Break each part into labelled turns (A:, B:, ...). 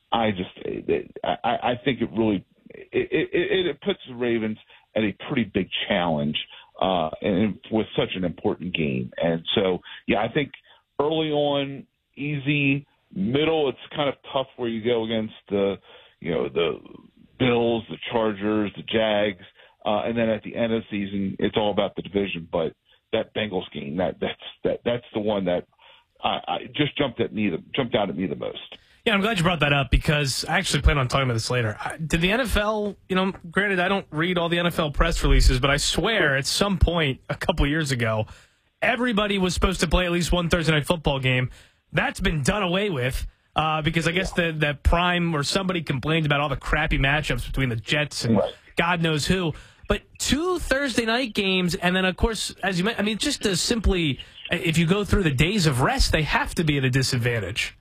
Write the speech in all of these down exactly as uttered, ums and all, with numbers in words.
A: I just it, I, I think it really it, it, it puts the Ravens at a pretty big challenge uh, and with such an important game. And so, yeah, I think early on, easy. Middle, it's kind of tough where you go against the, you know, the Bills, the Chargers, the Jags, uh, and then at the end of the season, it's all about the division. But that Bengals game, that that's that that's the one that I, I just jumped at me, the, jumped out at me the most.
B: Yeah, I'm glad you brought that up because I actually plan on talking about this later. Did the N F L, you know, granted I don't read all the N F L press releases, but I swear at some point a couple years ago, everybody was supposed to play at least one Thursday night football game. That's been done away with uh, because I guess the, that Prime or somebody complained about all the crappy matchups between the Jets and right. God knows who. But two Thursday night games, and then, of course, as you mentioned, I mean, just to simply, if you go through the days of rest, they have to be at a disadvantage.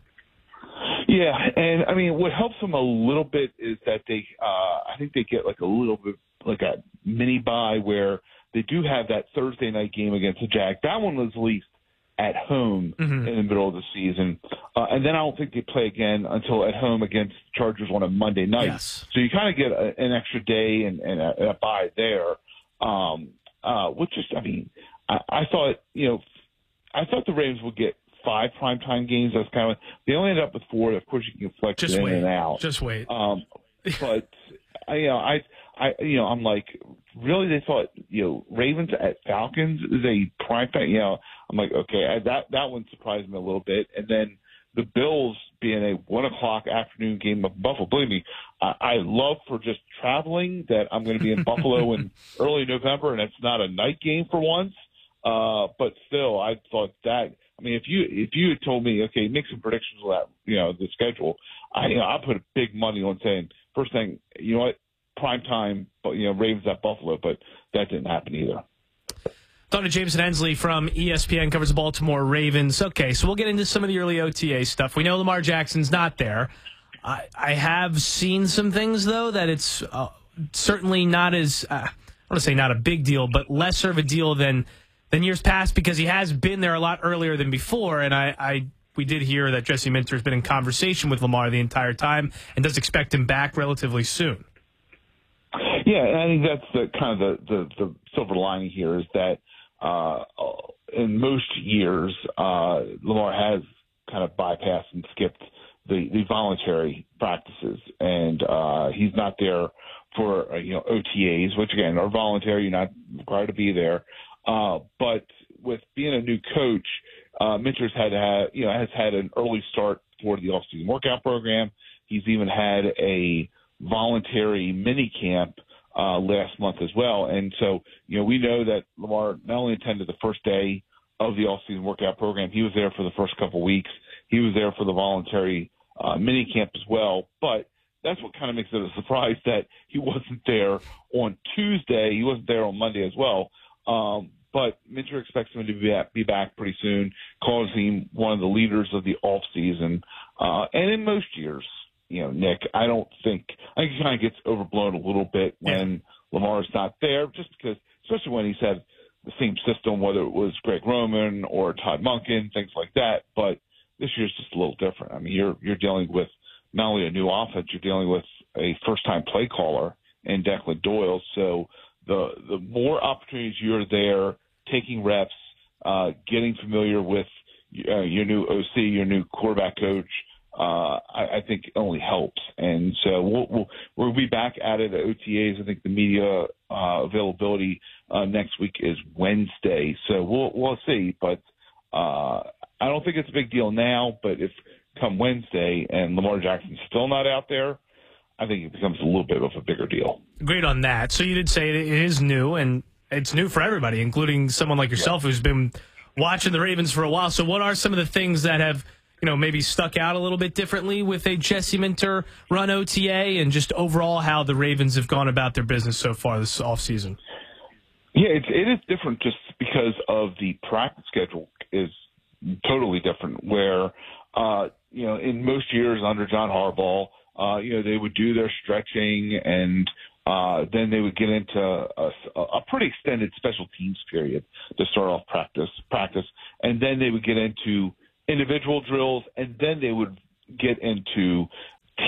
A: Yeah, and, I mean, what helps them a little bit is that they, uh, I think they get like a little bit like a mini bye where they do have that Thursday night game against the Jags. That one was at least at home mm-hmm. in the middle of the season. Uh, and then I don't think they play again until at home against the Chargers on a Monday night.
B: Yes.
A: So you kind of get a, an extra day and, and, a, and a bye there, um, uh, which is, I mean, I, I thought, you know, I thought the Ravens would get five primetime games. That's kind of, they only ended up with four. Of course, you can flex
B: Just
A: it in
B: wait.
A: and out.
B: Just wait.
A: Um, but, I, you know, I, I, you know, I'm like, really? They thought, you know, Ravens at Falcons is a prime time. You know, I'm like, okay, I, that that one surprised me a little bit. And then the Bills being a one o'clock afternoon game of Buffalo. Believe me, I, I love for just traveling that I'm going to be in Buffalo in early November, and it's not a night game for once. Uh, but still, I thought that. I mean, if you if you had told me, okay, make some predictions of that, you know, the schedule, I you know, I put a big money on saying first thing, you know what. Prime time, but you know, Ravens at Buffalo, but that didn't happen either.
B: Talking to Jameson Hensley from E S P N, covers the Baltimore Ravens. Okay, so we'll get into some of the early O T A stuff. We know Lamar Jackson's not there. I, I have seen some things, though, that it's uh, certainly not as, uh, I want to say not a big deal, but lesser of a deal than than years past because he has been there a lot earlier than before, and I, I we did hear that Jesse Minter has been in conversation with Lamar the entire time and does expect him back relatively soon.
A: Yeah, and I think that's the kind of the, the, the silver lining here is that uh, in most years, uh, Lamar has kind of bypassed and skipped the, the voluntary practices, and uh, he's not there for uh, you know O T As, which again are voluntary. You're not required to be there, uh, but with being a new coach, uh, Minter's had to have, you know has had an early start for the off-season workout program. He's even had a voluntary mini camp uh, last month as well. And so, you know, we know that Lamar not only attended the first day of the off-season workout program, he was there for the first couple of weeks. He was there for the voluntary uh, mini camp as well. But that's what kind of makes it a surprise that he wasn't there on Tuesday. He wasn't there on Monday as well. Um, but Minter expects him to be back, be back pretty soon, calls him one of the leaders of the off-season. Uh, and in most years, you know, Nick, I don't think – I think he kind of gets overblown a little bit when yeah. Lamar's not there, just because – especially when he's had the same system, whether it was Greg Roman or Todd Monken, things like that. But this year's just a little different. I mean, you're you're dealing with not only a new offense, you're dealing with a first-time play caller in Declan Doyle. So the the more opportunities you're there, taking reps, uh, getting familiar with uh, your new O C, your new quarterback coach, Uh, I, I think only helps. And so we'll, we'll, we'll be back at it at O T As. I think the media uh, availability uh, next week is Wednesday. So we'll, we'll see. But uh, I don't think it's a big deal now. But if come Wednesday and Lamar Jackson's still not out there, I think it becomes a little bit of a bigger deal.
B: Great on that. So you did say it is new, and it's new for everybody, including someone like yourself yeah. who's been watching the Ravens for a while. So what are some of the things that have – you know, maybe stuck out a little bit differently with a Jesse Minter run O T A and just overall how the Ravens have gone about their business so far this offseason?
A: Yeah, it's, it is different just because of the practice schedule is totally different where, uh, you know, in most years under John Harbaugh, uh, you know, they would do their stretching and uh, then they would get into a, a pretty extended special teams period to start off practice, practice, and then they would get into individual drills, and then they would get into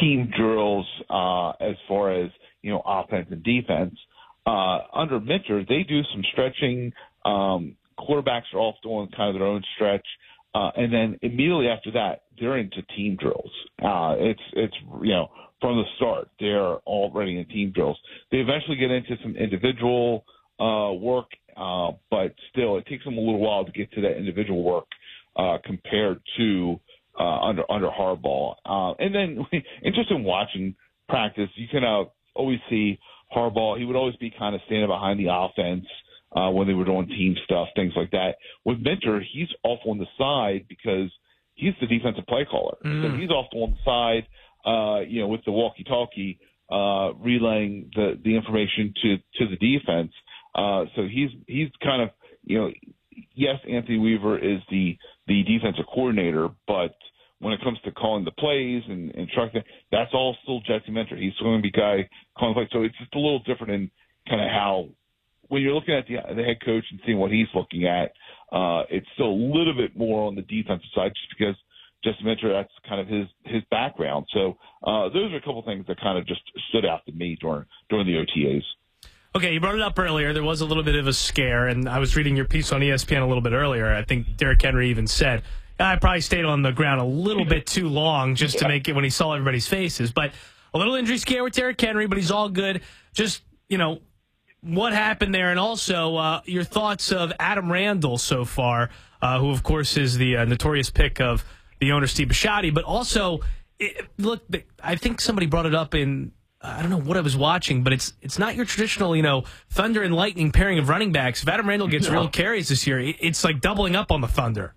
A: team drills uh, as far as, you know, offense and defense. Uh, under Minter, they do some stretching. Um, quarterbacks are off doing kind of their own stretch. Uh, and then immediately after that, they're into team drills. Uh, it's, it's, you know, from the start, they're already in team drills. They eventually get into some individual uh, work, uh, but still, it takes them a little while to get to that individual work uh, compared to uh, under under Harbaugh. Uh, and then, and just in watching practice, you can uh, always see Harbaugh. He would always be kind of standing behind the offense uh, when they were doing team stuff, things like that. With Minter, he's off on the side because he's the defensive play caller. Mm. So he's off on the side, uh, you know, with the walkie-talkie, uh, relaying the, the information to, to the defense. Uh, so he's he's kind of, you know, yes, Anthony Weaver is the, the defensive coordinator, but when it comes to calling the plays and instructing, that's all still Jesse Minter. He's going to be guy calling the plays. So it's just a little different in kind of how, when you're looking at the, the head coach and seeing what he's looking at, uh, it's still a little bit more on the defensive side just because Jesse Minter, that's kind of his, his background. So uh, those are a couple of things that kind of just stood out to me during, during the O T As.
B: Okay, you brought it up earlier. There was a little bit of a scare, and I was reading your piece on E S P N a little bit earlier. I think Derrick Henry even said, I probably stayed on the ground a little bit too long just to make it when he saw everybody's faces. But a little injury scare with Derrick Henry, but he's all good. Just, you know, what happened there, and also uh, your thoughts of Adam Randall so far, uh, who, of course, is the uh, notorious pick of the owner, Steve Bisciotti. But also, it, look, I think somebody brought it up in – I don't know what I was watching, but it's it's not your traditional, you know, Thunder and Lightning pairing of running backs. If Adam Randall gets no. real carries this year, it's like doubling up on the Thunder.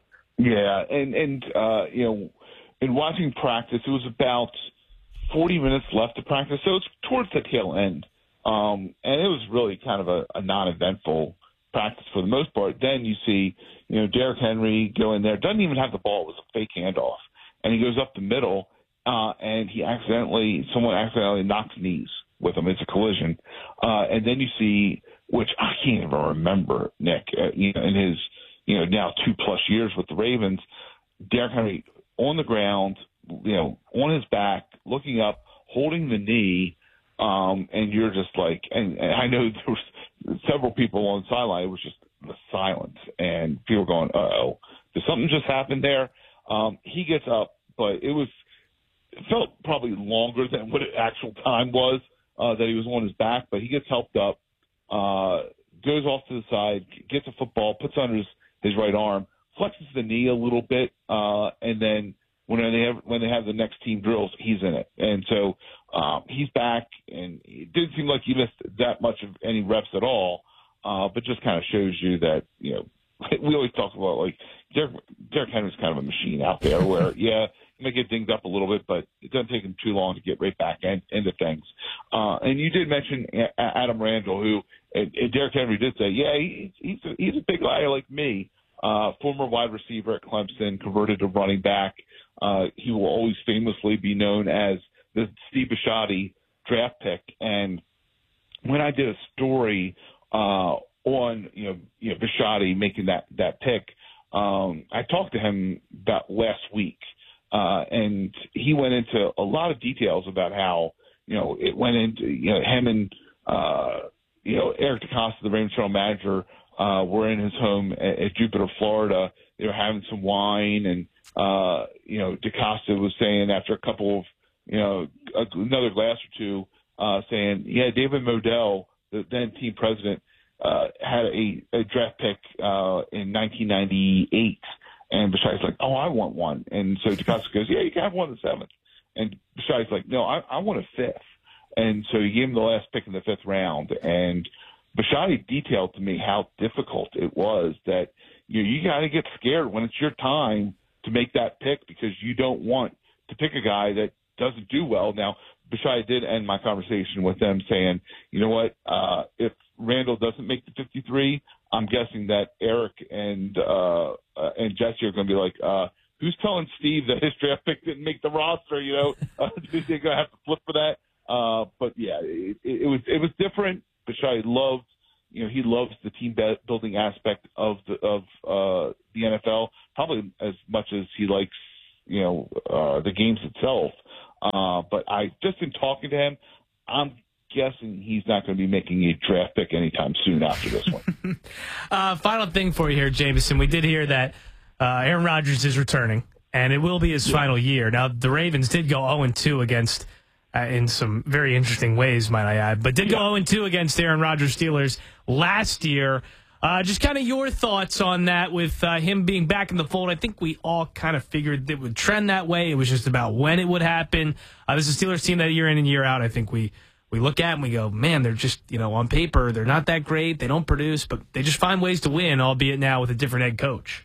A: Yeah, and, and uh, you know, in watching practice, it was about forty minutes left to practice, so it's towards the tail end. Um, and it was really kind of a, a non-eventful practice for the most part. Then you see, you know, Derrick Henry go in there, doesn't even have the ball. It was a fake handoff. And he goes up the middle, Uh, and he accidentally, someone accidentally knocks knees with him. It's a collision. Uh, and then you see, which I can't even remember, Nick, uh, you know, in his, you know, now two plus years with the Ravens, Derrick Henry on the ground, you know, on his back, looking up, holding the knee. Um, and you're just like, and, and I know there was several people on the sideline. It was just the silence and people going, uh-oh, did something just happen there? Um, he gets up, but it was, it felt probably longer than what the actual time was uh, that he was on his back, but he gets helped up, uh, goes off to the side, gets a football, puts on his, his right arm, flexes the knee a little bit, uh, and then when they have when they have the next team drills, he's in it. And so um, he's back, and it didn't seem like he missed that much of any reps at all, uh, but just kind of shows you that, you know, we always talk about, like, Derrick, Derrick Henry's kind of a machine out there where, yeah, he may get dinged up a little bit, but it doesn't take him too long to get right back in, into things. Uh, and you did mention Adam Randall, who and, and Derrick Henry did say, yeah, he, he's, a, he's a big guy like me, uh, former wide receiver at Clemson, converted to running back. Uh, he will always famously be known as the Steve Bisciotti draft pick. And when I did a story uh, on, you know, you know, Bisciotti making that, that pick, um, I talked to him about last week, uh, and he went into a lot of details about how, you know, it went into, you know, him and, uh, you know, Eric DeCosta, the Ravens general manager, uh, were in his home at, at Jupiter, Florida. They were having some wine, and, uh, you know, DeCosta was saying after a couple of, you know, another glass or two, uh, saying, yeah, David Modell, the then team president, uh, had a, a draft pick, uh, in nineteen ninety-eight. And Bisciotti's like, oh, I want one. And so DeCosta goes, yeah, you can have one in the seventh. And Bisciotti's like, no, I, I want a fifth. And so he gave him the last pick in the fifth round. And Bisciotti detailed to me how difficult it was that, you know, you got to get scared when it's your time to make that pick because you don't want to pick a guy that doesn't do well. Now, Bisciotti did end my conversation with them saying, you know what, uh, if Randall doesn't make the fifty-three, I'm guessing that Eric and uh, uh, and Jesse are going to be like, uh, who's telling Steve that his draft pick didn't make the roster? You know, uh, they're going to have to flip for that. Uh, but yeah, it, it was it was different. Bisciotti loved, you know, he loves the team building aspect of the of uh, the N F L probably as much as he likes, you know, uh, the games itself. Uh, but I just in talking to him, I'm guessing he's not going to be making a draft pick anytime soon after this one.
B: uh, final thing for you here, Jameson. We did hear that uh, Aaron Rodgers is returning, and it will be his yeah. final year. Now, the Ravens did go oh and two against, uh, in some very interesting ways, might I add, but did go oh and two against Aaron Rodgers Steelers last year. Uh, just kind of your thoughts on that with uh, him being back in the fold. I think we all kind of figured it would trend that way. It was just about when it would happen. Uh, this is a Steelers team that year in and year out, I think we we look at and we go, man, they're just, you know, on paper, they're not that great. They don't produce, but they just find ways to win, albeit now with a different head coach.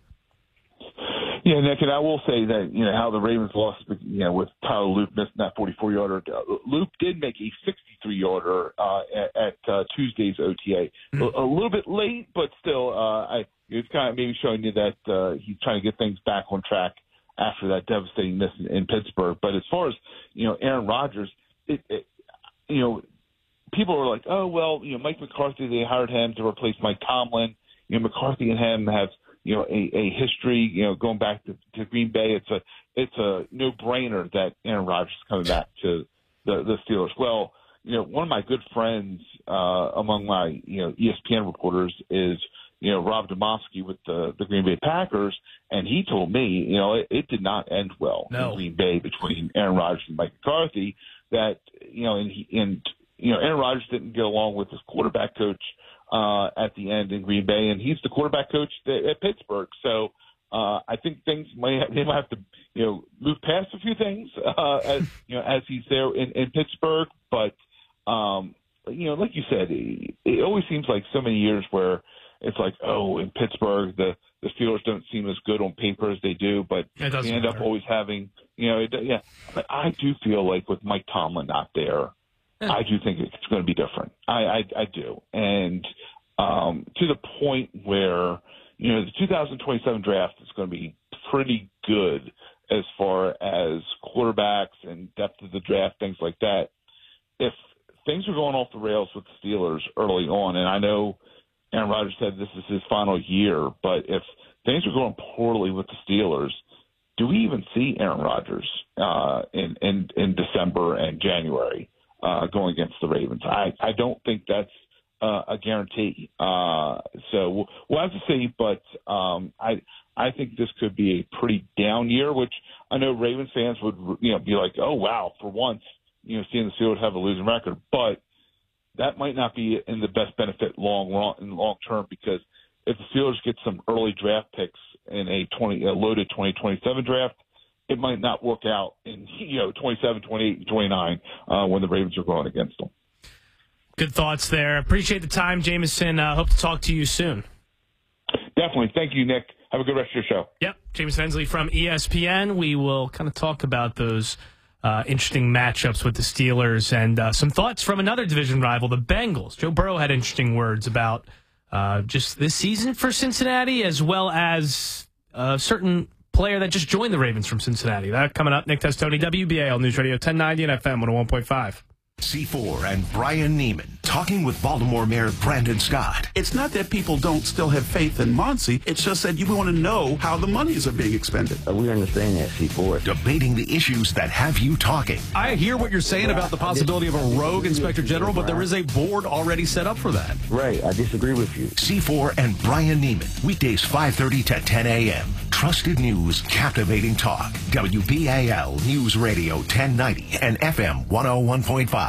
A: Yeah, Nick, and I will say that, you know, how the Ravens lost, you know, with Tyler Luke missing that forty-four-yarder. Uh, Luke did make a sixty-three-yarder uh, at, at uh, Tuesday's O T A. Mm-hmm. A, a little bit late, but still, uh, I, it's kind of maybe showing you that uh, he's trying to get things back on track after that devastating miss in, in Pittsburgh. But as far as, you know, Aaron Rodgers, it, it, you know, people are like, oh, well, you know, Mike McCarthy, they hired him to replace Mike Tomlin. You know, McCarthy and him have, you know, a, a history, you know, going back to, to Green Bay. It's a it's a no-brainer that Aaron Rodgers is coming back to the, the Steelers. Well, you know, one of my good friends uh, among my, you know, E S P N reporters is, you know, Rob Domofsky with the, the Green Bay Packers, and he told me, you know, it, it did not end well
B: no.
A: in Green Bay between Aaron Rodgers and Mike McCarthy. That, you know, and, he, and you know, Aaron Rodgers didn't get along with his quarterback coach uh, at the end in Green Bay, and he's the quarterback coach at, at Pittsburgh. So uh, I think things might have, they might have to, you know, move past a few things uh, as you know as he's there in, in Pittsburgh. But um, you know, like you said, it, it always seems like so many years where it's like, oh, in Pittsburgh the the Steelers don't seem as good on paper as they do, but they end
B: matter.
A: up always having, you know, it, yeah. But I do feel like with Mike Tomlin not there, yeah. I do think it's going to be different. I, I, I do. And um, to the point where, you know, the two thousand twenty-seven draft is going to be pretty good as far as quarterbacks and depth of the draft, things like that. If things are going off the rails with the Steelers early on, and I know Aaron Rodgers said this is his final year, but if things are going poorly with the Steelers, do we even see Aaron Rodgers uh, in, in, in December and January uh, going against the Ravens? I, I don't think that's uh, a guarantee. Uh, so we'll, we'll have to see, but um, I I think this could be a pretty down year, which I know Ravens fans would, you know, be like, oh, wow, for once, you know, seeing the Steelers have a losing record. But that might not be in the best benefit long, long in long term, because if the Steelers get some early draft picks in a twenty a loaded twenty twenty-seven draft, it might not work out in, you know, twenty-seven, twenty-eight, and twenty-nine uh, when the Ravens are going against them.
B: Good thoughts there. Appreciate the time, Jameson. Uh, hope to talk to you soon.
A: Definitely. Thank you, Nick. Have a good rest of your show.
B: Yep. James Hensley from E S P N. We will kind of talk about those uh, interesting matchups with the Steelers and uh, some thoughts from another division rival, the Bengals. Joe Burrow had interesting words about uh, just this season for Cincinnati, as well as a certain player that just joined the Ravens from Cincinnati. That coming up. Nick Testoni, W B A L News Radio ten ninety and F M one oh one point five.
C: C four and Brian Neiman talking with Baltimore Mayor Brandon Scott.
D: It's not that people don't still have faith in Muncie. It's just that you want to know how the monies are being expended.
E: Uh, we understand that, C four.
C: Debating the issues that have you talking.
F: I hear what you're saying about the possibility of a rogue inspector general, but there is a board already set up for that.
E: Right. I disagree with you.
C: C four and Brian Neiman. Weekdays five thirty to ten a.m. Trusted news, captivating talk. W B A L News Radio ten ninety and F M one oh one point five.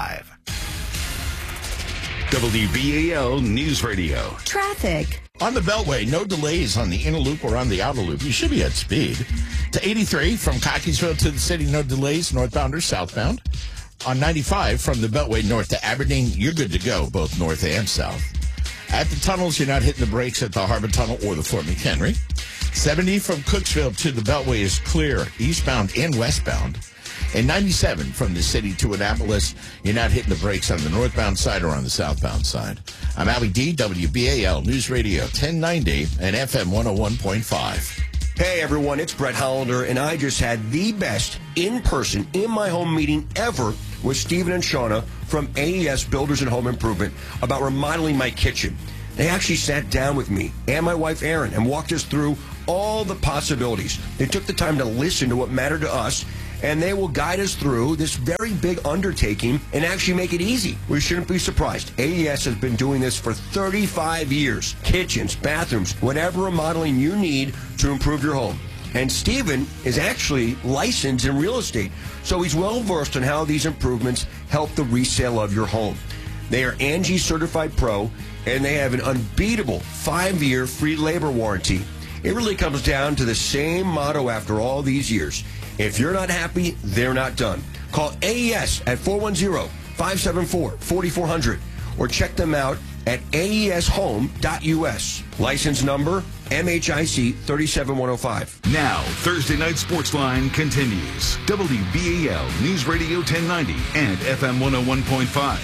G: W B A L News Radio.
H: Traffic.
I: On the Beltway, no delays on the inner loop or on the outer loop. You should be at speed. To eighty-three from Cockeysville to the city, no delays, northbound or southbound. On ninety-five from the Beltway north to Aberdeen, you're good to go, both north and south. At the tunnels, you're not hitting the brakes at the Harbor Tunnel or the Fort McHenry. seventy from Cooksville to the Beltway is clear, eastbound and westbound. And ninety-seven from the city to Annapolis, you're not hitting the brakes on the northbound side or on the southbound side. I'm Howie D, W B A L News Radio ten ninety and F M one oh one point five.
J: Hey everyone, it's Brett Hollander, and I just had the best in-person, in-my-home meeting ever with Stephen and Shauna from A E S Builders and Home Improvement about remodeling my kitchen. They actually sat down with me and my wife Erin and walked us through all the possibilities. They took the time to listen to what mattered to us, and they will guide us through this very big undertaking and actually make it easy. We shouldn't be surprised. A E S has been doing this for thirty-five years. Kitchens, bathrooms, whatever remodeling you need to improve your home. And Steven is actually licensed in real estate, so he's well versed on how these improvements help the resale of your home. They are Angie Certified Pro, and they have an unbeatable five-year free labor warranty. It really comes down to the same motto after all these years. If you're not happy, they're not done. Call A E S at four one zero, five seven four, four four zero zero or check them out at A E S home dot U S. License number M H I C three seven one zero five.
G: Now, Thursday Night Sportsline continues. W B A L News Radio ten ninety and F M one oh one point five.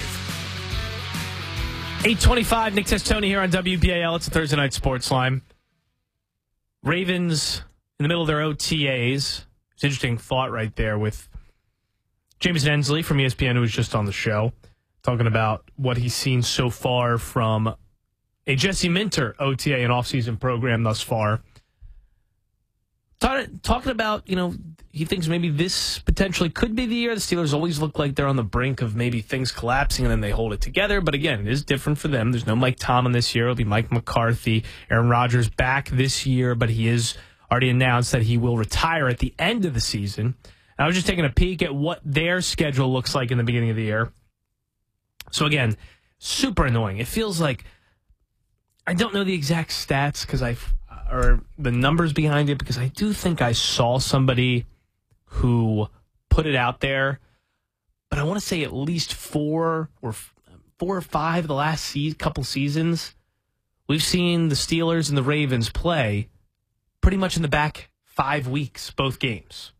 B: eight twenty-five, Nick Testoni here on W B A L. It's a Thursday Night Sportsline. Ravens in the middle of their O T As. It's an interesting thought right there with Jameson Hensley from E S P N, who was just on the show, talking about what he's seen so far from a Jesse Minter O T A and offseason program thus far. Talking about, you know, he thinks maybe this potentially could be the year. The Steelers always look like they're on the brink of maybe things collapsing and then they hold it together. But again, it is different for them. There's no Mike Tomlin this year. It'll be Mike McCarthy. Aaron Rodgers back this year, but he is already announced that he will retire at the end of the season. And I was just taking a peek at what their schedule looks like in the beginning of the year. So again, super annoying. It feels like, I don't know the exact stats because I, or the numbers behind it, because I do think I saw somebody who put it out there, but I want to say at least four or four or five of the last se- couple seasons, we've seen the Steelers and the Ravens play pretty much in the back five weeks, both games.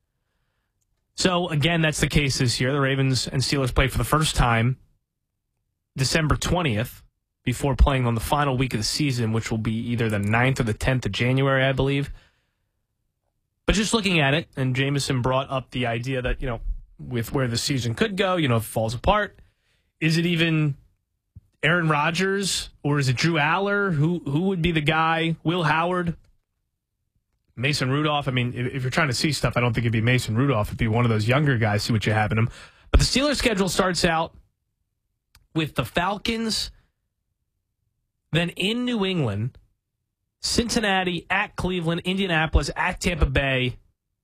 B: So again, that's the case this year. The Ravens and Steelers played for the first time December twentieth before playing on the final week of the season, which will be either the ninth or the tenth of January, I believe. But just looking at it, and Jameson brought up the idea that, you know, with where the season could go, you know, if it falls apart, is it even Aaron Rodgers or is it Drew Aller? Who who would be the guy? Will Howard? Mason Rudolph? I mean, if, if you're trying to see stuff, I don't think it'd be Mason Rudolph. It'd be one of those younger guys, see what you have in him. But the Steelers schedule starts out with the Falcons, then in New England, Cincinnati, at Cleveland, Indianapolis, at Tampa Bay,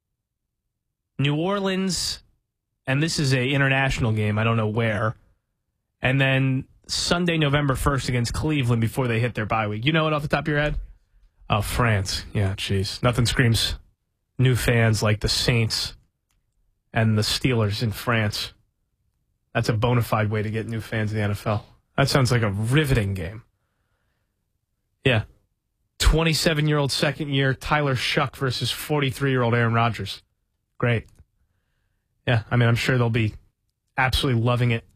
B: New Orleans, and this is a international game, I don't know where, and then Sunday, November first against Cleveland before they hit their bye week. You know it off the top of your head? Oh, France. Yeah, jeez. Nothing screams new fans like the Saints and the Steelers in France. That's a bona fide way to get new fans in the N F L. That sounds like a riveting game. Yeah. twenty-seven-year-old second-year Tyler Shuck versus forty-three-year-old Aaron Rodgers. Great. Yeah, I mean, I'm sure they'll be absolutely loving it.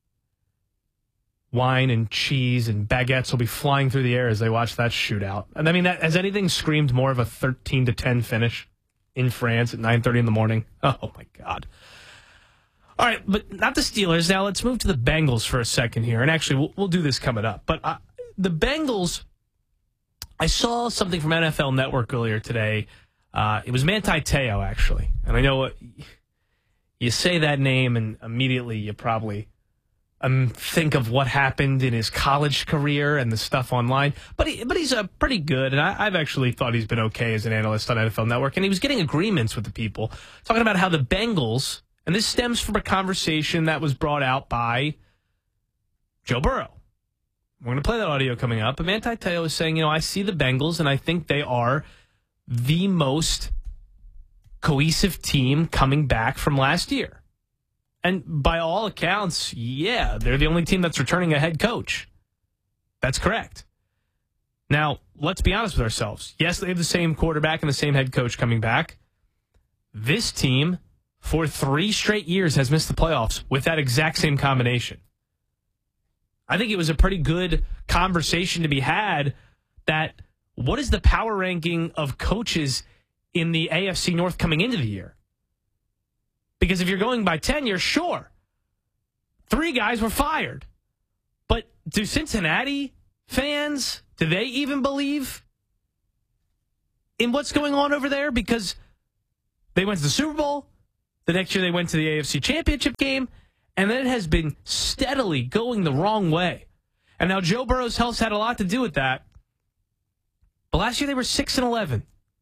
B: Wine and cheese and baguettes will be flying through the air as they watch that shootout. And I mean, that, has anything screamed more of a thirteen to ten finish in France at nine thirty in the morning? Oh, my God. All right, but not the Steelers. Now let's move to the Bengals for a second here. And actually, we'll, we'll do this coming up. But uh, the Bengals, I saw something from N F L Network earlier today. Uh, it was Manti Te'o, actually. And I know what, you say that name and immediately you probably um, think of what happened in his college career and the stuff online. But he, but he's uh, pretty good, and I, I've actually thought he's been okay as an analyst on N F L Network. And he was getting agreements with the people, talking about how the Bengals, and this stems from a conversation that was brought out by Joe Burrow. We're going to play that audio coming up. But Manti Te'o is saying, you know, I see the Bengals, and I think they are the most cohesive team coming back from last year. And by all accounts, yeah, they're the only team that's returning a head coach. That's correct. Now, let's be honest with ourselves. Yes, they have the same quarterback and the same head coach coming back. This team, for three straight years, has missed the playoffs with that exact same combination. I think it was a pretty good conversation to be had that what is the power ranking of coaches in the A F C North coming into the year? Because if you're going by tenure, sure, three guys were fired. But do Cincinnati fans, do they even believe in what's going on over there? Because they went to the Super Bowl, The next year they went to the A F C Championship game, and then it has been steadily going the wrong way. And now Joe Burrow's health had a lot to do with that. But last year they were six and eleven.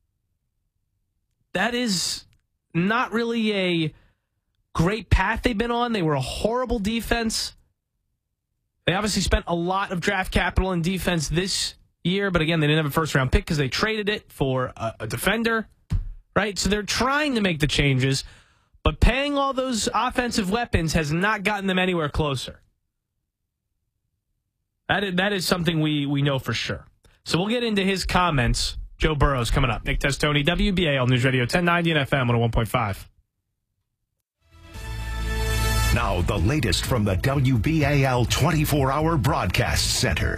B: That is not really a great path they've been on. They were a horrible defense. They obviously spent a lot of draft capital in defense this year, but again, they didn't have a first-round pick because they traded it for a, a defender, right? So they're trying to make the changes, but paying all those offensive weapons has not gotten them anywhere closer. That is, that is something we, we know for sure. So we'll get into his comments. Joe Burrow's coming up. Nick Testoni, W B A L News Radio ten ninety and F M one oh one point five.
C: Now, the latest from the W B A L twenty-four hour Broadcast Center.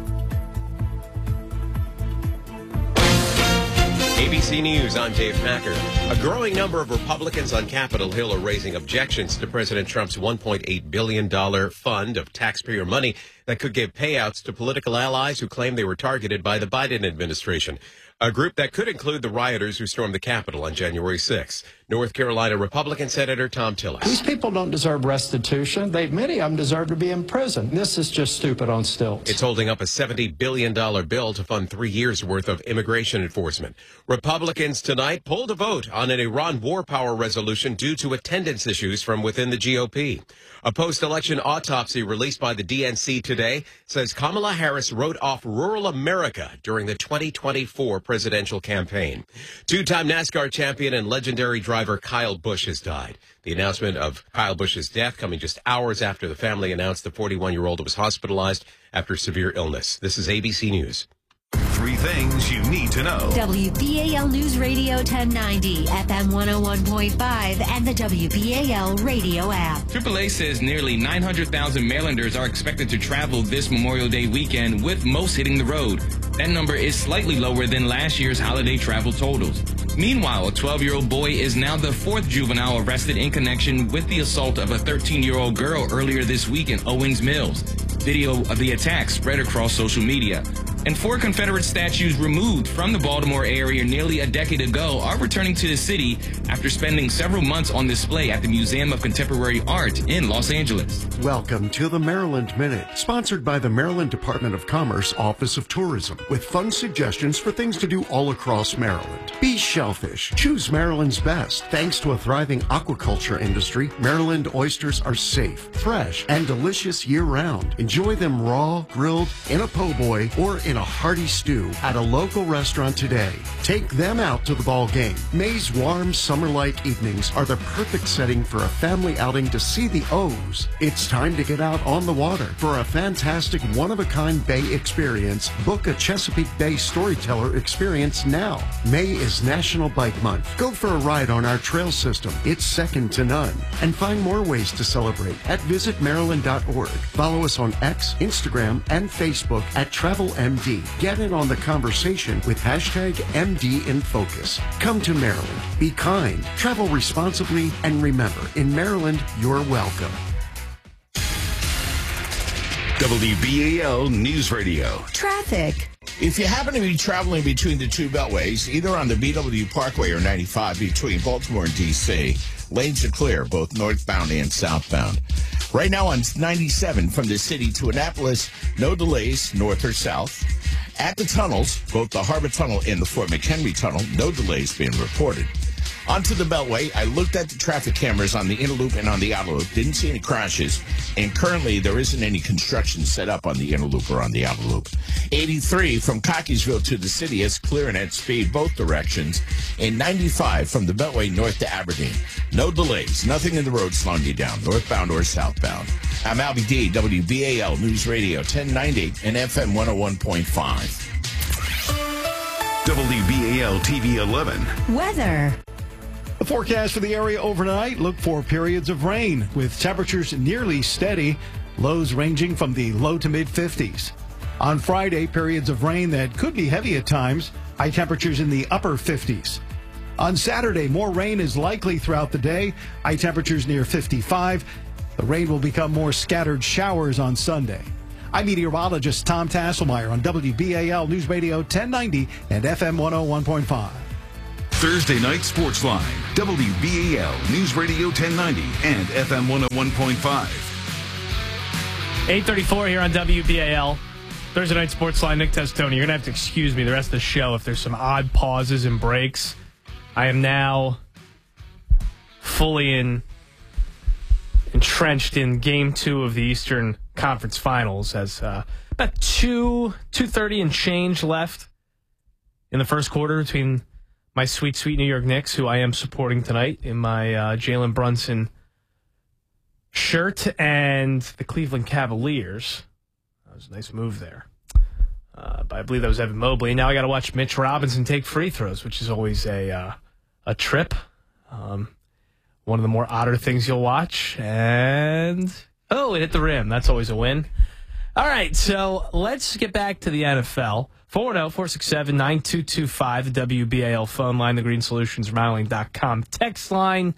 H: A B C News, I'm Dave Packer. A growing number of Republicans on Capitol Hill are raising objections to President Trump's one point eight billion dollars fund of taxpayer money that could give payouts to political allies who claim they were targeted by the Biden administration. A group that could include the rioters who stormed the Capitol on January sixth. North Carolina Republican Senator Tom Tillis.
K: These people don't deserve restitution. They, many of them deserve to be in prison. This is just stupid on stilts.
H: It's holding up a seventy billion dollars bill to fund three years' worth of immigration enforcement. Republicans tonight pulled a vote on an Iran war power resolution due to attendance issues from within the G O P. A post-election autopsy released by the D N C today says Kamala Harris wrote off rural America during the twenty twenty-four presidential campaign. Two-time NASCAR champion and legendary driver Kyle Busch has died. The announcement of Kyle Busch's death coming just hours after the family announced the forty-one-year-old was hospitalized after severe illness. This is A B C News.
G: Three things you need to know.
L: W B A L News Radio ten ninety, F M one oh one point five, and the W B A L radio app.
M: triple A says nearly nine hundred thousand Marylanders are expected to travel this Memorial Day weekend, with most hitting the road. That number is slightly lower than last year's holiday travel totals. Meanwhile, a twelve-year-old boy is now the fourth juvenile arrested in connection with the assault of a thirteen-year-old girl earlier this week in Owings Mills. Video of the attack spread across social media. And four Confederate statues removed from the Baltimore area nearly a decade ago are returning to the city after spending several months on display at the Museum of Contemporary Art in Los Angeles.
N: Welcome to the Maryland Minute, sponsored by the Maryland Department of Commerce Office of Tourism, with fun suggestions for things to do all across Maryland. Be shellfish. Choose Maryland's best. Thanks to a thriving aquaculture industry, Maryland oysters are safe, fresh, and delicious year-round. Enjoy them raw, grilled, in a po' boy, or in a hearty stew at a local restaurant today. Take them out to the ball game. May's warm summer-like evenings are the perfect setting for a family outing to see the O's. It's time to get out on the water for a fantastic one-of-a-kind bay experience. Book a Chesapeake Bay Storyteller experience now. May is National Bike Month. Go for a ride on our trail system. It's second to none. And find more ways to celebrate at visit maryland dot org. Follow us on X, Instagram, and Facebook at Travel M D. Get in on the conversation with hashtag M D in Focus. Come to Maryland. Be kind. Travel responsibly. And remember, in Maryland, you're welcome.
G: W B A L News Radio.
L: Traffic.
I: If you happen to be traveling between the two beltways, either on the B W Parkway or ninety-five between Baltimore and D C, lanes are clear, both northbound and southbound. Right now on ninety-seven from the city to Annapolis, no delays, north or south. At the tunnels, both the Harbor Tunnel and the Fort McHenry Tunnel, no delays being reported. Onto the Beltway, I looked at the traffic cameras on the inner loop and on the outer loop, didn't see any crashes, and currently there isn't any construction set up on the inner loop or on the outer loop. eighty-three from Cockeysville to the city is clear and at speed both directions, and ninety-five from the Beltway north to Aberdeen. No delays, nothing in the road slowing you down, northbound or southbound. I'm Albie D, W B A L News Radio ten ninety and F M one oh one point five.
G: W B A L T V eleven.
L: Weather.
F: The forecast for the area overnight, look for periods of rain with temperatures nearly steady, lows ranging from the low to mid fifties. On Friday, periods of rain that could be heavy at times, high temperatures in the upper fifties. On Saturday, more rain is likely throughout the day, high temperatures near fifty-five. The rain will become more scattered showers on Sunday. I'm meteorologist Tom Tasselmeyer on W B A L News Radio ten ninety and F M one oh one point five.
G: Thursday Night Sports Line, W B A L News Radio ten ninety and F M one oh one point five.
B: eight thirty-four here on W B A L. Thursday Night Sports Line, Nick Testoni. You're going to have to excuse me the rest of the show if there's some odd pauses and breaks. I am now fully in entrenched in Game two of the Eastern Conference Finals as uh, about two, two thirty and change left in the first quarter between my sweet, sweet New York Knicks, who I am supporting tonight in my uh, Jalen Brunson shirt, and the Cleveland Cavaliers. That was a nice move there. Uh, but I believe that was Evan Mobley. Now I got to watch Mitch Robinson take free throws, which is always a uh, a trip. Um, one of the more odder things you'll watch. And, oh, it hit the rim. That's always a win. All right, so let's get back to the N F L. four one zero, four six seven, nine two two five, the W B A L phone line, the Green Solutions Remodeling dot com text line.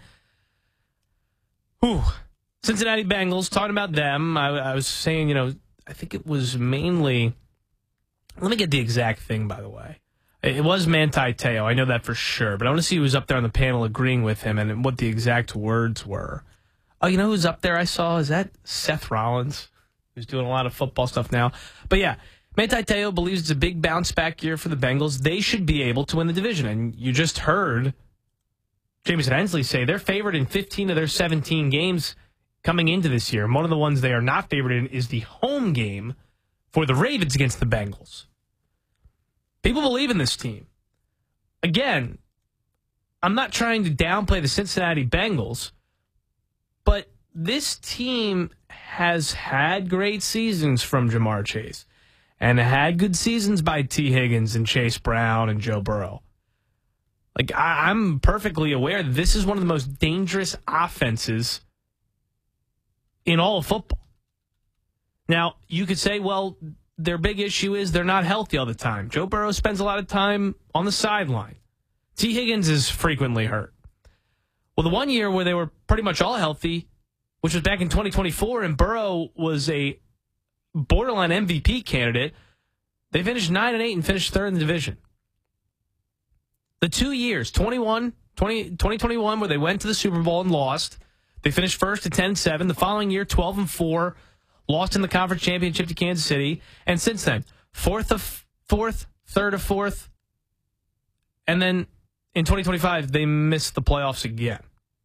B: Whew. Cincinnati Bengals, talking about them. I, I was saying, you know, I think it was mainly, let me get the exact thing, by the way. It was Manti Te'o. I know that for sure. But I want to see who was up there on the panel agreeing with him and what the exact words were. Oh, you know who's up there I saw? Is that Seth Rollins, who's doing a lot of football stuff now? But yeah, Manti Te'o believes it's a big bounce-back year for the Bengals. They should be able to win the division. And you just heard Jameson Hensley say they're favored in fifteen of their seventeen games coming into this year. And one of the ones they are not favored in is the home game for the Ravens against the Bengals. People believe in this team. Again, I'm not trying to downplay the Cincinnati Bengals, but this team has had great seasons from Jamar Chase and had good seasons by T. Higgins and Chase Brown and Joe Burrow. Like, I, I'm perfectly aware that this is one of the most dangerous offenses in all of football. Now, you could say, well, their big issue is they're not healthy all the time. Joe Burrow spends a lot of time on the sideline. T. Higgins is frequently hurt. Well, the one year where they were pretty much all healthy, which was back in twenty twenty-four, and Burrow was a borderline M V P candidate, they finished nine and eight and finished third in the division. The two years, twenty-one, twenty, twenty twenty-one, where they went to the Super Bowl and lost, they finished first at ten and seven. The following year, twelve and four, lost in the conference championship to Kansas City. And since then, fourth of fourth, third of fourth. And then in twenty twenty-five, they missed the playoffs again.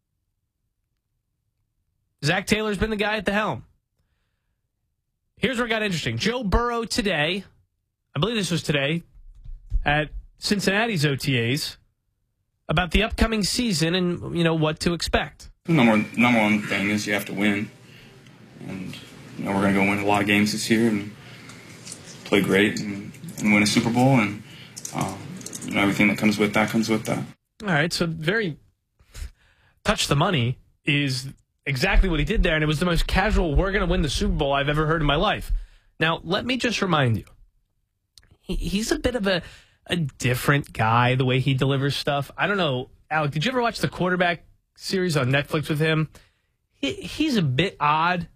B: Zach Taylor's been the guy at the helm. Here's where it got interesting. Joe Burrow today, I believe this was today, at Cincinnati's O T As, about the upcoming season and, you know, what to expect.
O: The number, number one thing is you have to win. And, you know, we're going to go win a lot of games this year and play great and, and win a Super Bowl. And, um, you know, everything that comes with that comes with that.
B: All right, so very touch the money is exactly what he did there, and it was the most casual, we're going to win the Super Bowl I've ever heard in my life. Now, let me just remind you, he, he's a bit of a, a different guy, the way he delivers stuff. I don't know, Alec, did you ever watch the Quarterback series on Netflix with him? He, he's a bit odd.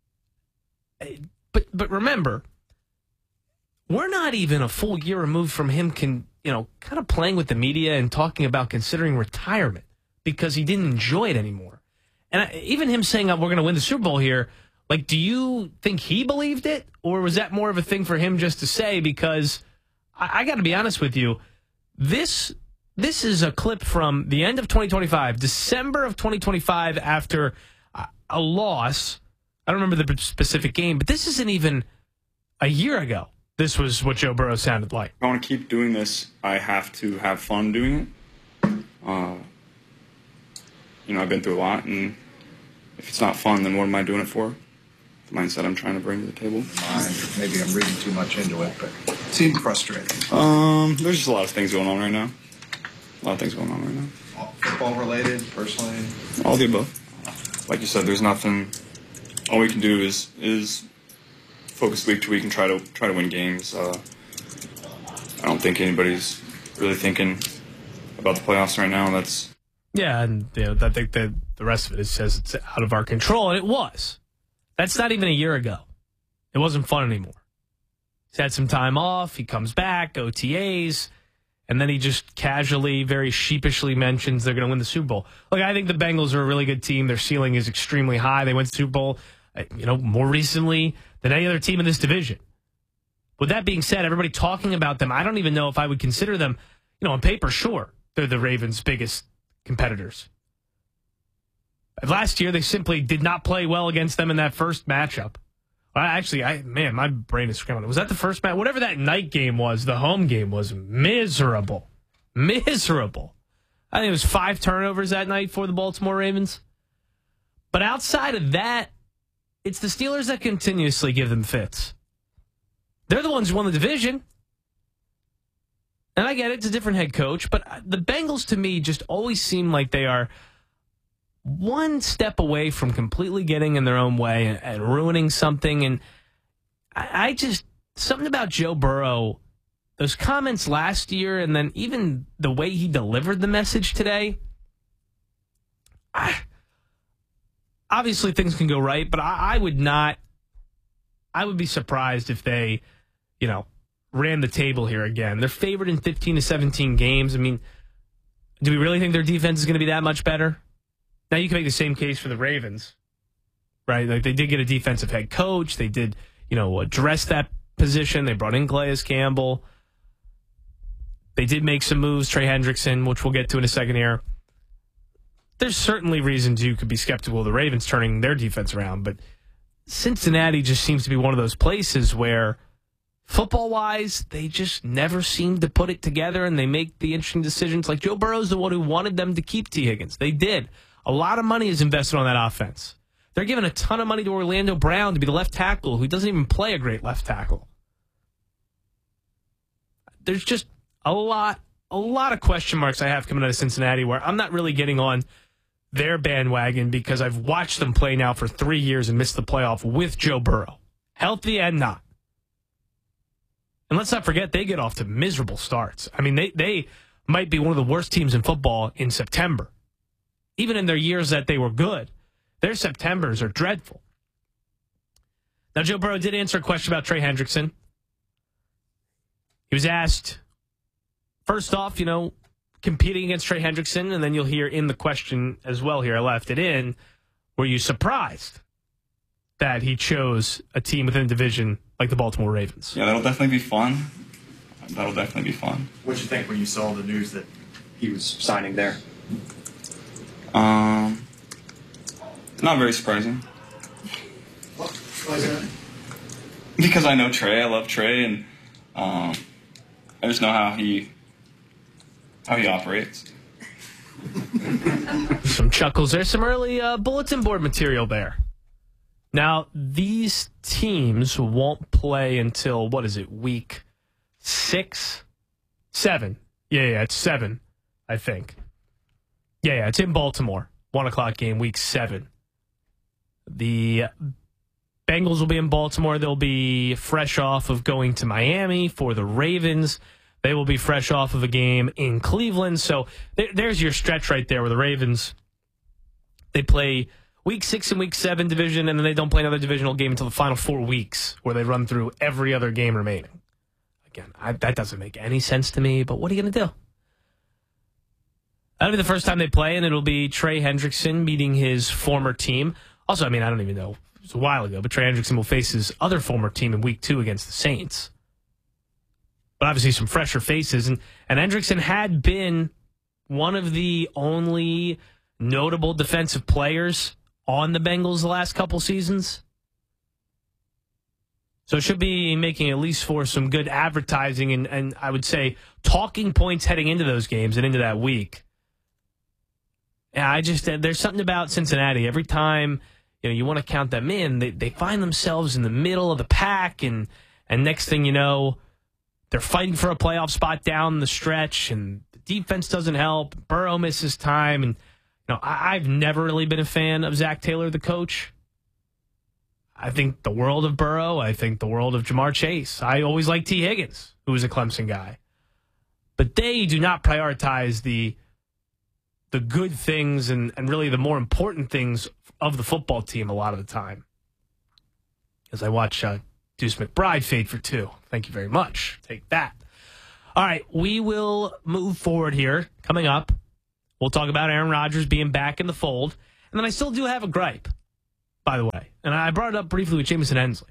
B: But but remember, we're not even a full year removed from him can, you know, kind of playing with the media and talking about considering retirement because he didn't enjoy it anymore. And I, even him saying, oh, we're going to win the Super Bowl here, like, do you think he believed it? Or was that more of a thing for him just to say? Because I, I got to be honest with you, this this is a clip from the end of twenty twenty-five, December of twenty twenty-five, after a, a loss. I don't remember the specific game, but this isn't even a year ago. This was what Joe Burrow sounded like.
O: If I want to keep doing this, I have to have fun doing it. Uh, you know, I've been through a lot, and if it's not fun, then what am I doing it for? The mindset I'm trying to bring to the table.
P: Maybe I'm reading too much into it, but it seemed frustrating.
O: Um, there's just a lot of things going on right now. A lot of things going on right now.
P: All football related, personally?
O: All the above. Like you said, there's nothing. All we can do is is focus week to week and try to try to win games. Uh, I don't think anybody's really thinking about the playoffs right now. That's
B: yeah, and you know, I think that the rest of it, it says it's out of our control, and it was. That's not even a year ago. It wasn't fun anymore. He's had some time off. He comes back, O T As, And then he just casually, very sheepishly mentions they're going to win the Super Bowl. Look, I think the Bengals are a really good team. Their ceiling is extremely high. They went to the Super Bowl, you know, more recently than any other team in this division. With that being said, everybody talking about them, I don't even know if I would consider them, you know, on paper, sure, they're the Ravens' biggest competitors. Last year, they simply did not play well against them in that first matchup. I actually, I man, my brain is scrambling. Was that the first match? Whatever that night game was, the home game was miserable. Miserable. I think it was five turnovers that night for the Baltimore Ravens. But outside of that, it's the Steelers that continuously give them fits. They're the ones who won the division. And I get it, it's a different head coach, but the Bengals to me just always seem like they are one step away from completely getting in their own way and, and ruining something. And I, I just, something about Joe Burrow, those comments last year, and then even the way he delivered the message today, I, obviously things can go right, but I, I would not, I would be surprised if they, you know, ran the table here again. They're favored in fifteen to seventeen games. I mean, do we really think their defense is going to be that much better? Now, you can make the same case for the Ravens, right? Like, they did get a defensive head coach. They did, you know, address that position. They brought in Calais Campbell. They did make some moves, Trey Hendrickson, which we'll get to in a second here. There's certainly reasons you could be skeptical of the Ravens turning their defense around, but Cincinnati just seems to be one of those places where, football-wise, they just never seem to put it together, and they make the interesting decisions. Like, Joe Burrow's the one who wanted them to keep T. Higgins. They did. A lot of money is invested on that offense. They're giving a ton of money to Orlando Brown to be the left tackle, who doesn't even play a great left tackle. There's just a lot, a lot of question marks I have coming out of Cincinnati where I'm not really getting on their bandwagon because I've watched them play now for three years and missed the playoff with Joe Burrow, healthy and not. And let's not forget, they get off to miserable starts. I mean, they, they might be one of the worst teams in football in September. Even in their years that they were good, their Septembers are dreadful. Now, Joe Burrow did answer a question about Trey Hendrickson. He was asked, first off, you know, competing against Trey Hendrickson, and then you'll hear in the question as well here, I left it in, were you surprised that he chose a team within the division like the Baltimore Ravens?
O: Yeah, that'll definitely be fun. That'll definitely be fun.
Q: What did you think when you saw the news that he was signing there?
O: Um, not very surprising.
Q: Why is that?
O: Because I know Trey. I love Trey, and um, I just know how he how he operates.
B: Some chuckles. There's some early uh, bulletin board material there. Now, these teams won't play until, what is it, week six? Seven. Yeah, yeah, it's seven, I think. Yeah, yeah, it's in Baltimore. One o'clock game, week seven. The Bengals will be in Baltimore. They'll be fresh off of going to Miami. For the Ravens, they will be fresh off of a game in Cleveland. So there, there's your stretch right there where the Ravens, they play week six and week seven division, and then they don't play another divisional game until the final four weeks where they run through every other game remaining. Again, I, that doesn't make any sense to me, but what are you going to do? That'll be the first time they play, and it'll be Trey Hendrickson meeting his former team. Also, I mean, I don't even know. It was a while ago, but Trey Hendrickson will face his other former team in week two against the Saints. But obviously some fresher faces. And, and Hendrickson had been one of the only notable defensive players on the Bengals the last couple seasons. So it should be making at least for some good advertising and, and I would say talking points heading into those games and into that week. Yeah, I just, there's something about Cincinnati. Every time, you know, you want to count them in, they they find themselves in the middle of the pack, and and next thing you know, they're fighting for a playoff spot down the stretch, and the defense doesn't help. Burrow misses time, and you know, I, I've never really been a fan of Zach Taylor, the coach. I think the world of Burrow. I think the world of Jamar Chase. I always liked T. Higgins, who was a Clemson guy. But they do not prioritize the the good things and, and really the more important things of the football team a lot of the time. As I watch uh, Deuce McBride fade for two. Thank you very much. Take that. All right, we will move forward here. Coming up, we'll talk about Aaron Rodgers being back in the fold. And then I still do have a gripe, by the way. And I brought it up briefly with Jamison Hensley.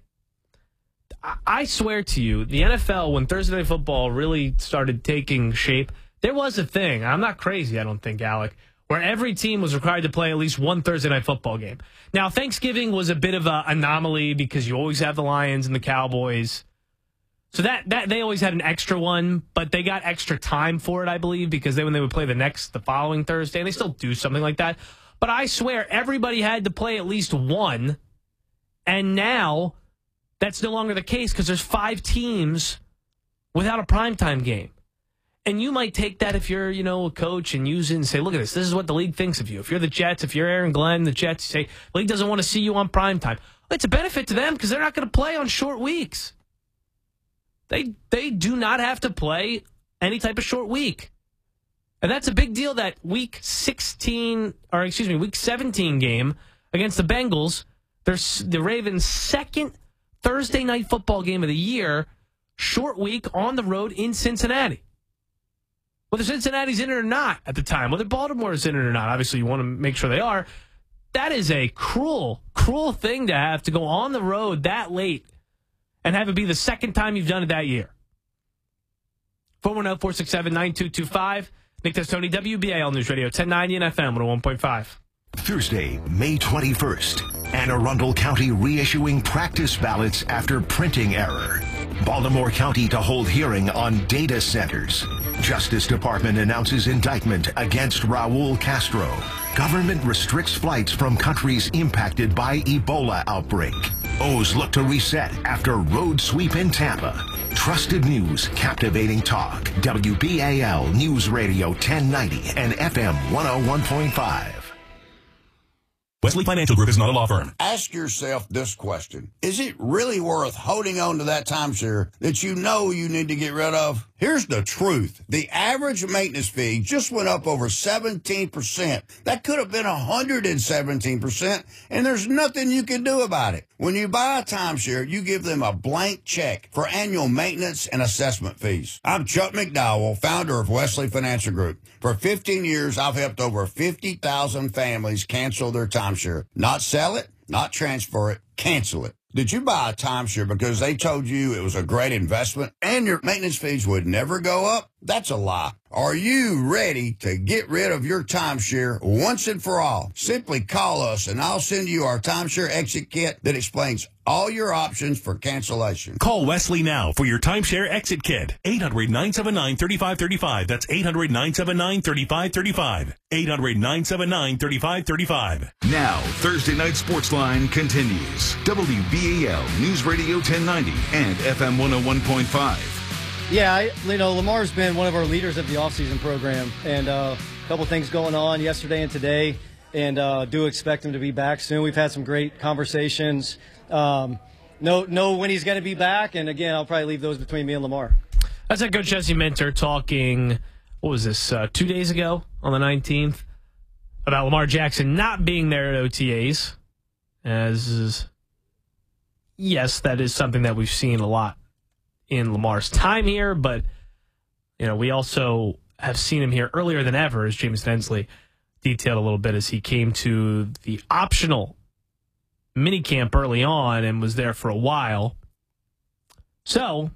B: I swear to you, the N F L, when Thursday Night Football really started taking shape, there was a thing. I'm not crazy, I don't think, Alec, where every team was required to play at least one Thursday Night Football game. Now, Thanksgiving was a bit of an anomaly because you always have the Lions and the Cowboys. So that, that they always had an extra one, but they got extra time for it, I believe, because then when they would play the next, the following Thursday, and they still do something like that. But I swear, everybody had to play at least one, and now that's no longer the case because there's five teams without a primetime game. And you might take that if you're, you know, a coach and use it and say, look at this. This is what the league thinks of you. If you're the Jets, if you're Aaron Glenn, the Jets say, the league doesn't want to see you on primetime. It's a benefit to them because they're not going to play on short weeks. They they do not have to play any type of short week. And that's a big deal, that week sixteen, or excuse me, week seventeen game against the Bengals. There's the Ravens' second Thursday night football game of the year, short week on the road in Cincinnati. Whether Cincinnati's in it or not at the time, whether Baltimore's in it or not, obviously you want to make sure they are. That is a cruel, cruel thing to have to go on the road that late and have it be the second time you've done it that year. four one zero, four six seven, nine two two five. Nick Testoni, W B A L News Radio, ten ninety and F M one oh one point five.
C: Thursday, May twenty-first. Anne Arundel County reissuing practice ballots after printing error. Baltimore County to hold hearing on data centers. Justice Department announces indictment against Raul Castro. Government restricts flights from countries impacted by Ebola outbreak. O's look to reset after road sweep in Tampa. Trusted news, captivating talk. W B A L News Radio ten ninety and F M one oh one point five.
R: Wesley Financial Group is not a law firm.
S: Ask yourself this question. Is it really worth holding on to that timeshare that you know you need to get rid of? Here's the truth. The average maintenance fee just went up over seventeen percent. That could have been one hundred seventeen percent, and there's nothing you can do about it. When you buy a timeshare, you give them a blank check for annual maintenance and assessment fees. I'm Chuck McDowell, founder of Wesley Financial Group. For fifteen years, I've helped over fifty thousand families cancel their timeshare. Not sell it, not transfer it, cancel it. Did you buy a timeshare because they told you it was a great investment and your maintenance fees would never go up? That's a lie. Are you ready to get rid of your timeshare once and for all? Simply call us and I'll send you our timeshare exit kit that explains all your options for cancellation.
R: Call Wesley now for your timeshare exit kit. eight hundred, nine seven nine, three five three five. That's eight hundred, nine seven nine, three five three five. eight hundred, nine seven nine, three five three five.
G: Now, Thursday Night Sports Line continues. W B A L News Radio ten ninety and F M one oh one point five.
T: Yeah, I, you know, Lamar's been one of our leaders of the offseason program, and uh, a couple things going on yesterday and today, and uh, do expect him to be back soon. We've had some great conversations. Um, know, know when he's going to be back, and again, I'll probably leave those between me and Lamar.
B: That's like Coach Jesse Minter talking, what was this, uh, two days ago on the nineteenth, about Lamar Jackson not being there at O T As. As, yes, that is something that we've seen a lot in Lamar's time here, but you know, we also have seen him here earlier than ever, as James Hensley detailed a little bit, as he came to the optional minicamp early on and was there for a while. So,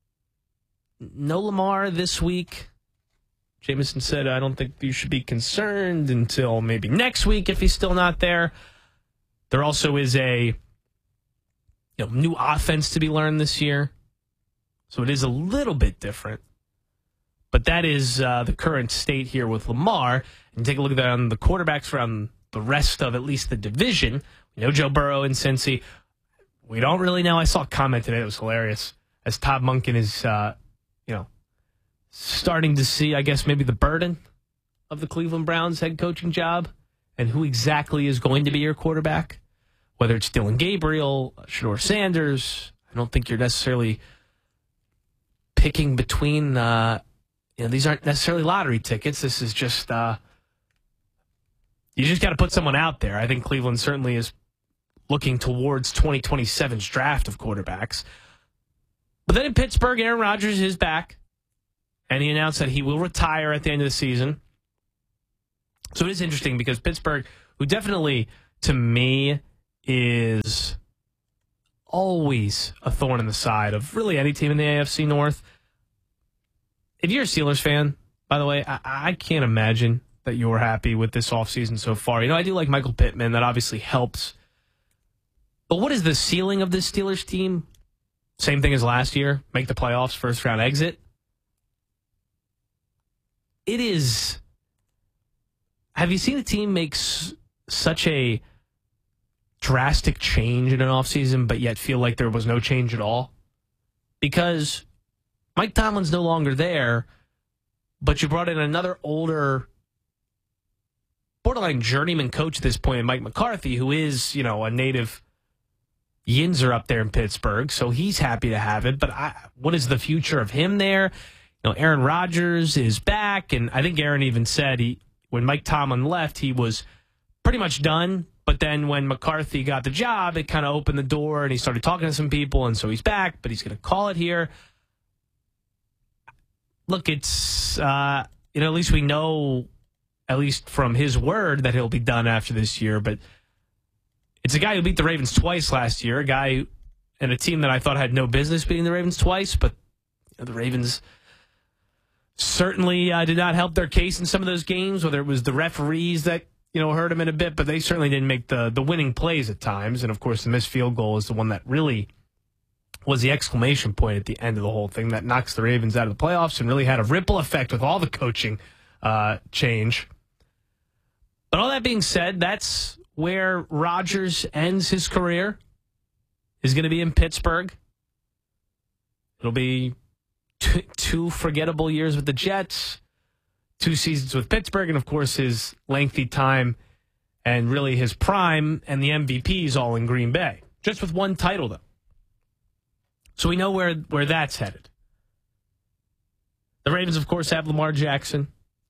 B: no Lamar this week. Jameson said, I don't think you should be concerned until maybe next week if he's still not there. There also is a you know, new offense to be learned this year. So it is a little bit different. But that is uh, the current state here with Lamar. And take a look at that on the quarterbacks from the rest of at least the division. We know Joe Burrow and Cincy. We don't really know. I saw a comment today that was hilarious. As Todd Monken is, uh, you know, starting to see, I guess, maybe the burden of the Cleveland Browns head coaching job and who exactly is going to be your quarterback. Whether it's Dylan Gabriel, Shedeur Sanders. I don't think you're necessarily picking between, uh, you know, these aren't necessarily lottery tickets. This is just, uh, you just got to put someone out there. I think Cleveland certainly is looking towards twenty twenty-seven's draft of quarterbacks. But then in Pittsburgh, Aaron Rodgers is back. and he announced that he will retire at the end of the season. So it is interesting because Pittsburgh, who definitely, to me, is always a thorn in the side of really any team in the A F C North. If you're a Steelers fan, by the way, I, I can't imagine that you're happy with this offseason so far. You know, I do like Michael Pittman. That obviously helps. But what is the ceiling of this Steelers team? Same thing as last year. Make the playoffs, first round exit. It is... Have you seen a team make s- such a drastic change in an offseason, but yet feel like there was no change at all? Because Mike Tomlin's no longer there, but you brought in another older, borderline journeyman coach at this point, Mike McCarthy, who is, you know, a native Yinzer up there in Pittsburgh, so he's happy to have it. But I, what is the future of him there? You know, Aaron Rodgers is back, and I think Aaron even said he, when Mike Tomlin left, he was pretty much done. But then when McCarthy got the job, it kind of opened the door, and he started talking to some people, and so he's back, but he's going to call it here. Look, it's, uh, you know, at least we know, at least from his word, that he'll be done after this year. But it's a guy who beat the Ravens twice last year, a guy who, and a team that I thought had no business beating the Ravens twice, but you know, the Ravens certainly uh, did not help their case in some of those games, whether it was the referees that, you know, hurt them in a bit, but they certainly didn't make the, the winning plays at times. And, of course, the missed field goal is the one that really was the exclamation point at the end of the whole thing that knocks the Ravens out of the playoffs and really had a ripple effect with all the coaching uh, change. But all that being said, that's where Rodgers ends his career, is going to be in Pittsburgh. It'll be t- two forgettable years with the Jets, two seasons with Pittsburgh, and, of course, his lengthy time and really his prime and the M V Ps all in Green Bay. Just with one title, though. So we know where, where that's headed. The Ravens, of course, have Lamar Jackson.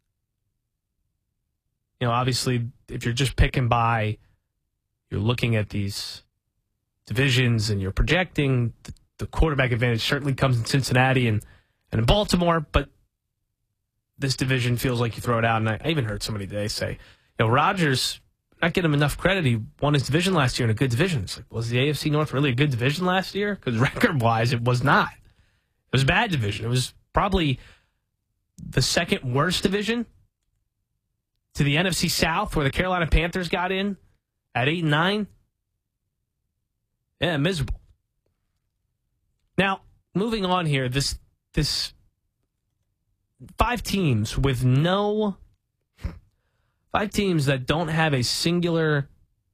B: You know, obviously, if you're just picking by, you're looking at these divisions and you're projecting, the, the quarterback advantage certainly comes in Cincinnati and, and in Baltimore, but this division feels like you throw it out. And I, I even heard somebody today say, you know, Rodgers, not getting him enough credit. He won his division last year in a good division. It's like, was the A F C North really a good division last year? Because record-wise, it was not. It was a bad division. It was probably the second worst division to the N F C South, where the Carolina Panthers got in at eight and nine. Yeah, miserable. Now, moving on here, this this five teams with no five teams that don't have a singular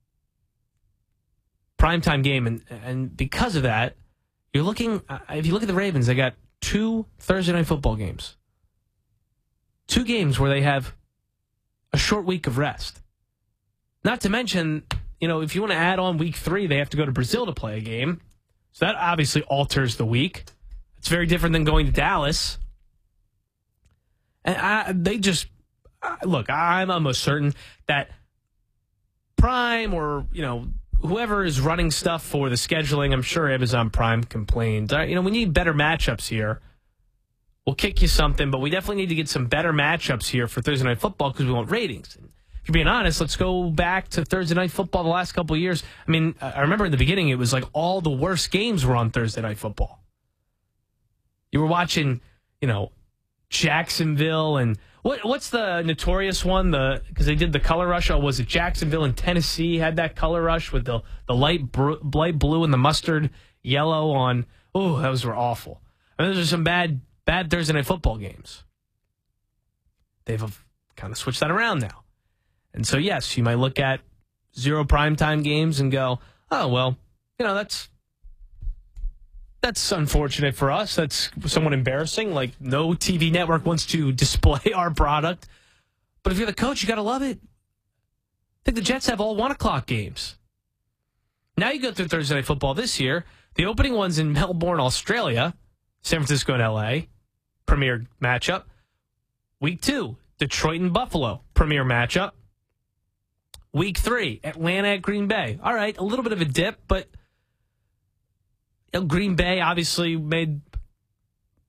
B: primetime game, and and because of that, you're looking. If you look at the Ravens, they got two Thursday night football games, two games where they have a short week of rest. Not to mention, you know, if you want to add on week three, they have to go to Brazil to play a game. So that obviously alters the week. It's very different than going to Dallas. And I, they just, look, I'm almost certain that Prime or, you know, whoever is running stuff for the scheduling, I'm sure Amazon Prime complained. You know, we need better matchups here. We'll kick you something, but we definitely need to get some better matchups here for Thursday Night Football because we want ratings. And if you're being honest, let's go back to Thursday Night Football the last couple of years. I mean, I remember in the beginning, it was like all the worst games were on Thursday Night Football. You were watching, you know, Jacksonville and what? what's the notorious one? The because they did the color rush. Oh, was it Jacksonville and Tennessee had that color rush with the the light br- light blue and the mustard yellow on? Oh, those were awful. I mean, those are some bad. Bad Thursday Night Football games. They've kind of switched that around now. And so, yes, you might look at zero primetime games and go, oh, well, you know, that's that's unfortunate for us. That's somewhat embarrassing. Like, no T V network wants to display our product. But if you're the coach, you got to love it. I think the Jets have all one o'clock games. Now you go through Thursday Night Football this year. The opening one's in Melbourne, Australia, San Francisco and L A. Premier matchup. Week two, Detroit and Buffalo. Premier matchup. Week three, Atlanta at Green Bay. All right, a little bit of a dip, but you know, Green Bay obviously made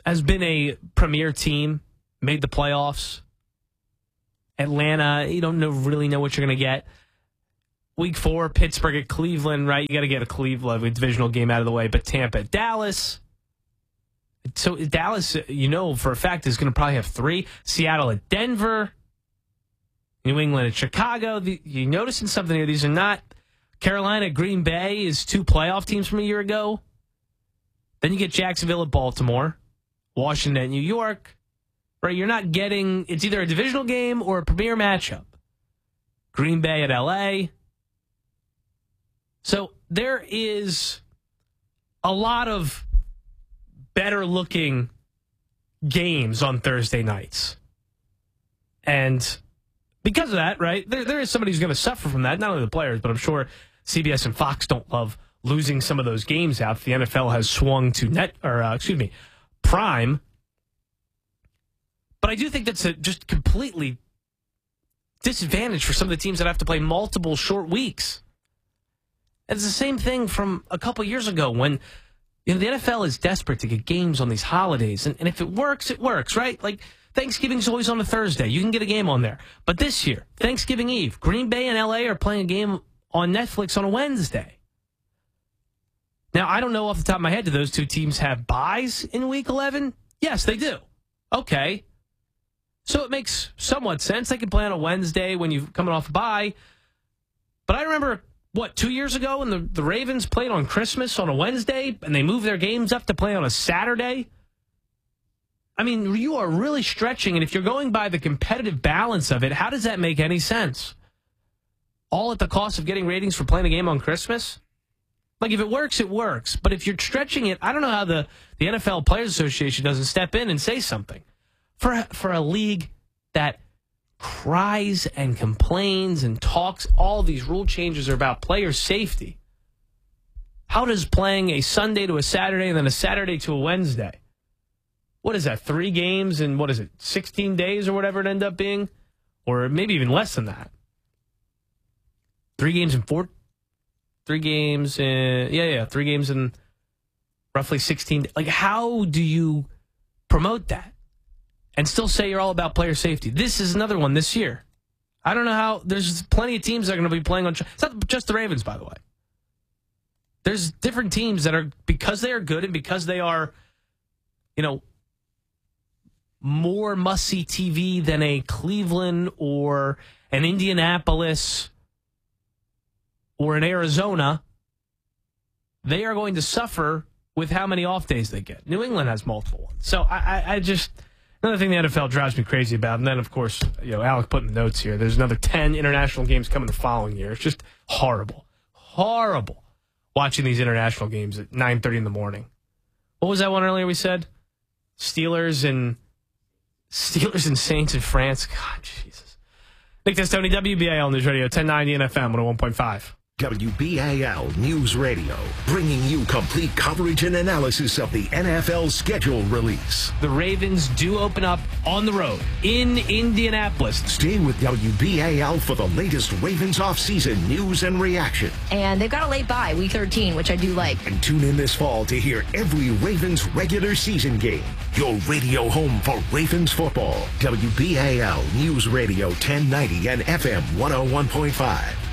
B: has been a premier team, made the playoffs. Atlanta, you don't know, really know what you're going to get. Week four, Pittsburgh at Cleveland, right? You got to get a Cleveland a divisional game out of the way. But Tampa at Dallas. So Dallas, you know for a fact, is going to probably have three. Seattle at Denver. New England at Chicago. The, you noticing something here? These are not. Carolina at Green Bay is two playoff teams from a year ago. Then you get Jacksonville at Baltimore. Washington at New York. Right? You're not getting, it's either a divisional game or a premier matchup. Green Bay at L A. So there is a lot of better looking games on Thursday nights. And because of that, right, there, there is somebody who's going to suffer from that, not only the players, but I'm sure C B S and Fox don't love losing some of those games out. The N F L has swung to net, or uh, excuse me, Prime. But I do think that's a just completely disadvantage for some of the teams that have to play multiple short weeks. It's the same thing from a couple years ago when you know the N F L is desperate to get games on these holidays. And, and if it works, it works, right? Like Thanksgiving's always on a Thursday. You can get a game on there. But this year, Thanksgiving Eve, Green Bay and L A are playing a game on Netflix on a Wednesday. Now, I don't know off the top of my head, do those two teams have buys in Week eleven? Yes, they do. Okay. So it makes somewhat sense. They can play on a Wednesday when you're coming off a bye. But I remember, what, two years ago when the, the Ravens played on Christmas on a Wednesday and they moved their games up to play on a Saturday? I mean, you are really stretching. And if you're going by the competitive balance of it, how does that make any sense? All at the cost of getting ratings for playing a game on Christmas? Like, if it works, it works. But if you're stretching it, I don't know how the, the N F L Players Association doesn't step in and say something. For, for a league that cries and complains and talks, all these rule changes are about player safety. How does playing a Sunday to a Saturday and then a Saturday to a Wednesday? What is that, three games in, what is it, sixteen days or whatever it ended up being? Or maybe even less than that. Three games in four? Three games in, yeah, yeah, three games in roughly sixteen. Like, how do you promote that and still say you're all about player safety? This is another one this year. I don't know how, there's plenty of teams that are going to be playing on, it's not just the Ravens, by the way. There's different teams that are, because they are good and because they are, you know, more must-see T V than a Cleveland or an Indianapolis or an Arizona, they are going to suffer with how many off days they get. New England has multiple ones. So I, I, I just, another thing the N F L drives me crazy about, and then, of course, you know, Alec put in the notes here, there's another ten international games coming the following year. It's just horrible. Horrible watching these international games at nine thirty in the morning. What was that one earlier we said? Steelers and Steelers and Saints in France. God, Jesus. Nick Testoni, W B A L News Radio, ten ninety and F M one oh one point five.
C: W B A L News Radio, bringing you complete coverage and analysis of the N F L schedule release.
B: The Ravens do open up on the road in Indianapolis.
C: Stay with W B A L for the latest Ravens offseason news and reaction.
U: And they've got a late bye, week thirteen, which I do like.
C: And tune in this fall to hear every Ravens regular season game. Your radio home for Ravens football. W B A L News Radio ten ninety and F M one oh one point five.